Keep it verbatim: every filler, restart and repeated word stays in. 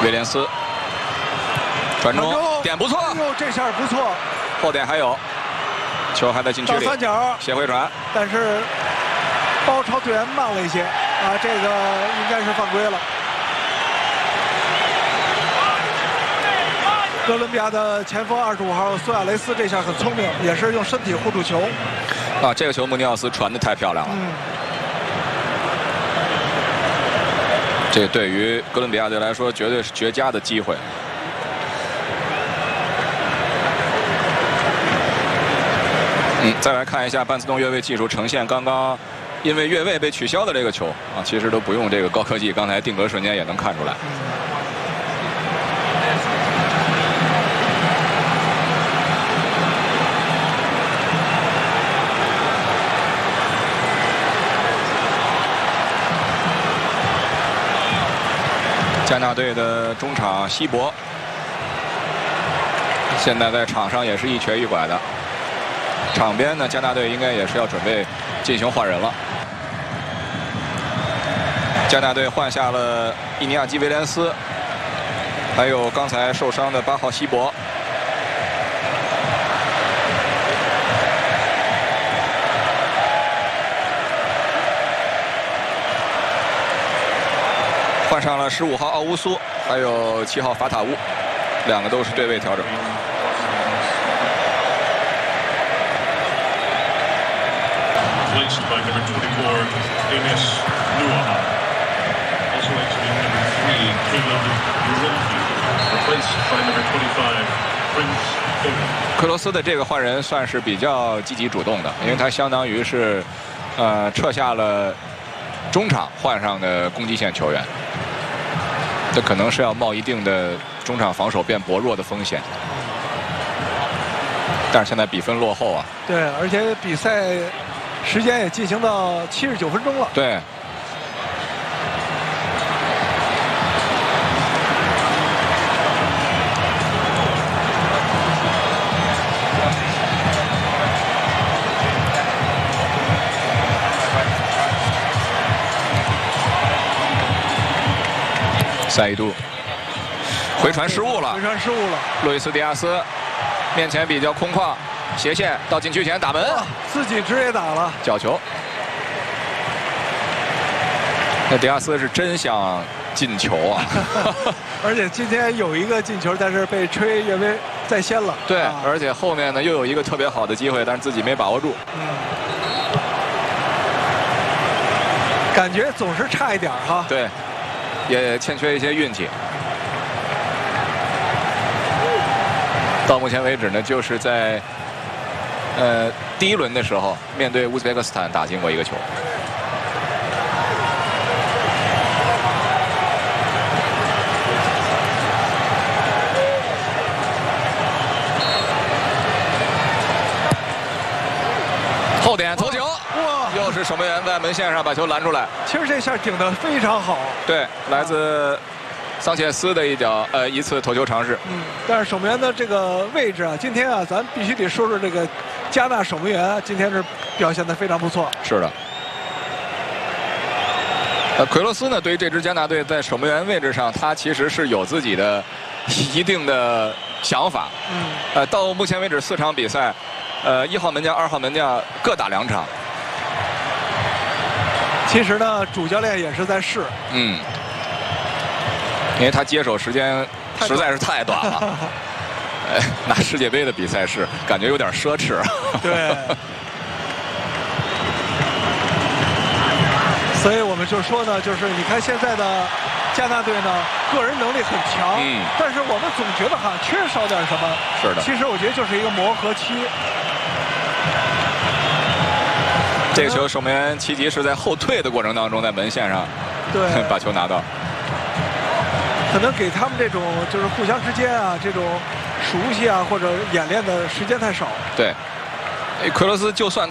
威廉斯传中点不错， 哎呦，这下不错， 后点还有，球还在禁区里， 三角斜回传， 但是包抄队员慢了一些啊，这个应该是犯规了。哥伦比亚的前锋二十五号苏亚雷斯这下很聪明，也是用身体护住球。 啊，这个球穆尼奥斯传的太漂亮了。 嗯， 这对于哥伦比亚队来说绝对是绝佳的机会。嗯，再来看一下半自动越位技术呈现，刚刚因为越位被取消的这个球啊，其实都不用这个高科技，刚才定格瞬间也能看出来。加纳队的中场希伯，现在在场上也是一瘸一拐的。场边呢，加纳队应该也是要准备进行换人了。加纳队换下了伊尼亚基·威廉斯，还有刚才受伤的八号希伯。换上了十五号奥乌苏，还有七号法塔乌，两个都是对位调整。 Replaced by number twenty-four, Denis Nuaha. Also entering number three, Caleb Uroki. Replaced by number twenty-five, Prince Oda. 克罗斯的这个换人算是比较积极主动的，因为他相当于是，呃，撤下了中场换上的攻击线球员。这可能是要冒一定的中场防守变薄弱的风险，但是现在比分落后啊。 对，而且比赛时间也进行到七十九分钟了。 对。赛义杜回传失误了， 回传失误了。 路易斯·迪亚斯面前比较空旷，斜线到禁区前打门， 自己直接打了角球。那迪亚斯是真想进球啊！ 而且今天有一个进球，但是被吹越位在先了。 对， 啊、 而且后面呢又有一个特别好的机会，但是自己没把握住。 嗯，感觉总是差一点哈。 对。也欠缺一些运气。到目前为止呢，就是在呃第一轮的时候，面对乌兹别克斯坦打进过一个球。后点头球，哇！又是守门员在门线上把球拦出来。 其实这下顶得非常好。 对，来自桑切斯的一脚呃一次头球尝试。 嗯，但是守门员的这个位置啊，今天啊，咱必须得说说这个加纳守门员，今天是表现得非常不错。 是的。呃，奎洛斯呢，对于这支加纳队在守门员位置上，他其实是有自己的一定的想法。 嗯。 呃，到目前为止四场比赛。呃，一号门将、二号门将各打两场。 其实呢，主教练也是在试。 嗯，因为他接手时间实在是太短了。哎，拿世界杯的比赛是感觉有点奢侈。 对。所以我们就说呢，就是你看现在的加纳队呢，个人能力很强， 嗯， 但是我们总觉得哈缺少点什么。 是的。 其实我觉得就是一个磨合期。 这个球守门员齐吉是在后退的过程当中，在门线上对把球拿到。 可能给他们这种就是互相之间啊这种熟悉啊或者演练的时间太少。 对，奎罗斯就算。